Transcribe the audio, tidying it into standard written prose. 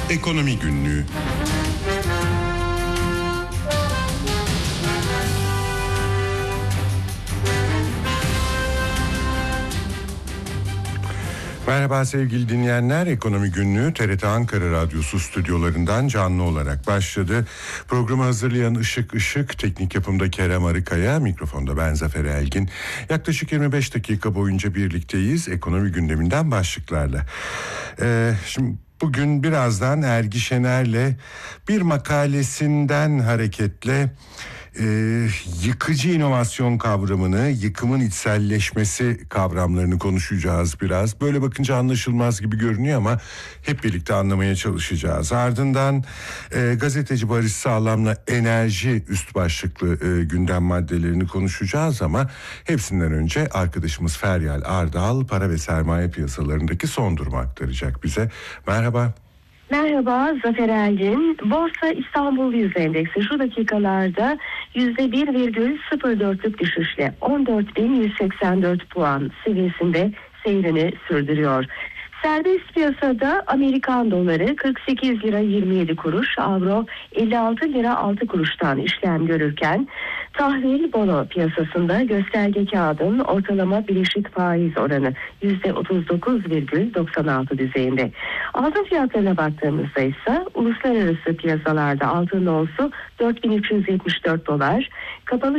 Ekonomi Günlüğü. Merhaba sevgili dinleyenler, Ekonomi Günlüğü TRT Ankara Radyosu stüdyolarından canlı olarak başladı. Programı hazırlayan Işık, teknik yapımda Kerem Arıkaya, mikrofonda ben Zafer Elgin. Yaklaşık 25 dakika boyunca birlikteyiz ekonomi gündeminden başlıklarla. Şimdi bugün birazdan Ergi Şener'le bir makalesinden hareketle yıkıcı inovasyon kavramını, yıkımın içselleşmesi kavramlarını konuşacağız biraz. Böyle bakınca anlaşılmaz gibi görünüyor ama hep birlikte anlamaya çalışacağız. Ardından gazeteci Barış Sağlam'la enerji üst başlıklı gündem maddelerini konuşacağız ama hepsinden önce arkadaşımız Feryal Ardal para ve sermaye piyasalarındaki son durumu aktaracak bize. Merhaba. Merhaba Zafer Elgin. Borsa İstanbul Yüz Endeksi şu dakikalarda %1,04'lük düşüşle 14.184 puan seviyesinde seyrini sürdürüyor. Serbest piyasada Amerikan doları 48 lira 27 kuruş, avro 56 lira 6 kuruştan işlem görürken tahvil bono piyasasında gösterge kağıdın ortalama bileşik faiz oranı %39,96 düzeyinde. Altın fiyatlarına baktığımızda ise uluslararası piyasalarda altın onsu 4.374 dolar, kapalı